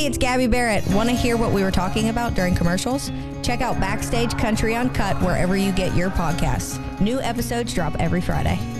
it's Gabby Barrett. Want to hear what we were talking about during commercials? Check out Backstage Country Uncut wherever you get your podcasts. New episodes drop every Friday.